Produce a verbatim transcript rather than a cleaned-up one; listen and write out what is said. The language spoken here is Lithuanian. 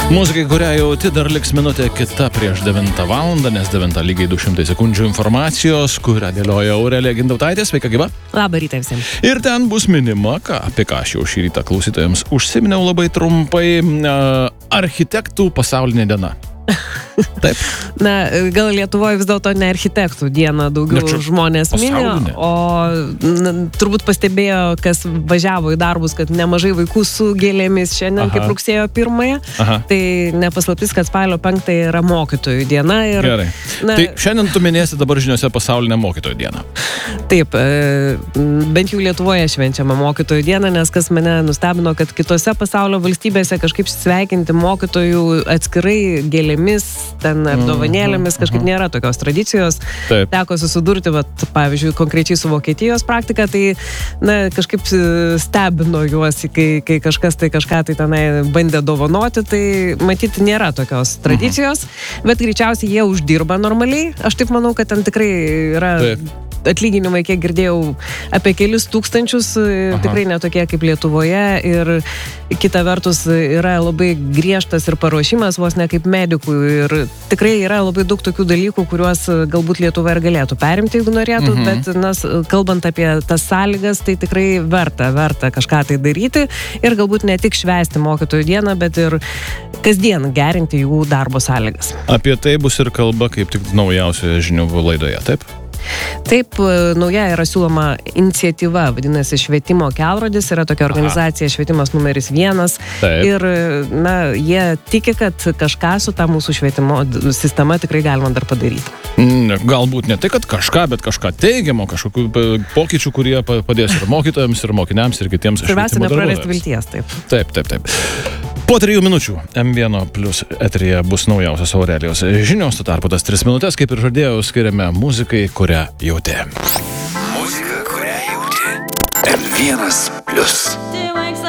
Muzikai, kurią jauti, dar liks minutė kita prieš devintą valandą, nes devintą lygiai du šimtai sekundžių informacijos, kurią dėlioja Aurelija Gintautaitė. Sveika, gyva. Labą rytą visiems. Ir ten bus minima, ką, apie ką aš jau šį rytą klausytojams užsiminiau labai trumpai, architektų pasaulinė diena. Taip. Na, gal Lietuvoje vis dėlto ne architektų dieną daugiau Na, žmonės minė, o na, turbūt pastebėjo, kas važiavo į darbus, kad nemažai vaikų su gėlėmis šiandien, Aha. kaip rugsėjo pirmąją. Tai nepaslaptis, kad spalio penktąją yra mokytojų diena. Ir, Gerai. Na, tai šiandien tu minėsi dabar žiniose pasaulinę mokytojų dieną. Taip, bent jau Lietuvoje švenčiama mokytojų diena, nes kas mane nustebino, kad kitose pasaulio valstybėse kažkaip sveikinti mokytojų atskirai gėlėmis, ten apdovanėlėmis, kažkaip nėra tokios tradicijos. Taip. Teko susidurti, vat, pavyzdžiui, konkrečiai su Vokietijos praktika, tai na, kažkaip stebino juos, kai, kai kažkas tai kažką tai tenai bandė dovanoti, tai matyti nėra tokios tradicijos, mhm. bet greičiausiai jie uždirba normaliai. Aš taip manau, kad ten tikrai yra... Taip. Atlyginimai, kiek girdėjau, apie kelis tūkstančius, Aha. tikrai netokie kaip Lietuvoje, ir kita vertus yra labai griežtas ir paruošimas, vos ne kaip medikų, ir tikrai yra labai daug tokių dalykų, kuriuos galbūt Lietuva ir galėtų perimti, jeigu norėtų, mhm. bet nas, kalbant apie tas sąlygas, tai tikrai verta, verta kažką tai daryti ir galbūt ne tik švęsti mokytojų dieną, bet ir kasdien gerinti jų darbo sąlygas. Apie tai bus ir kalba kaip tik naujausioje žinių laidoje, taip? Taip, nauja yra siūloma iniciatyva, vadinasi Švietimo kelrodis, yra tokia organizacija Aha. Švietimas numeris vienas. Taip. Ir na, jie tiki, kad kažką su ta mūsų švietimo sistema tikrai galima dar padaryti. Galbūt ne tai, kad kažką, bet kažką teigiamo, kažkokių pokyčių, kurie padės ir mokytojams, ir mokiniams, ir kitiems švietimo darbuotojams. Pirmiausia, neprarasti vilties, taip. Taip, taip, taip. Po trijų minučių M vienas plus eteryje bus naujausios Aurelijos žinios, tu tarpu tas tris minutės, kaip ir žadėjau, skiriame muzikai, kurią jauti. Muzika, kurią jauti. M vienas plus.